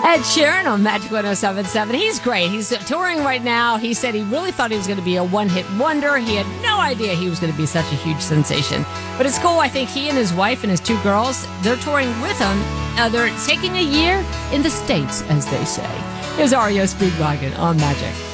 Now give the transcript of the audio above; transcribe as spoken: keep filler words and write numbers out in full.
Ed Sheeran on Magic one oh seven point seven. He's great. He's touring right now. He said he really thought he was going to be a one-hit wonder. He had no idea he was going to be such a huge sensation. But it's cool. I think he and his wife and his two girls, they're touring with him. Uh, they're taking a year in the States, as they say. Here's R E O Speedwagon on Magic.